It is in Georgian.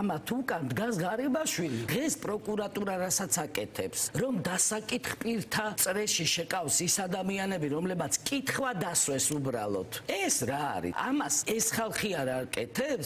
ამათ უკან დგას გარიბაშვილი. დღეს პროკურატურა რასაც აკეთებს, რომ დასაკითხ პირთა წრეში შეკავს ის ადამიანები, რომლებაც კითხვა დასვეს უბრალოდ. ეს რა არის? ამას ეს ხალხი არ აკეთებს,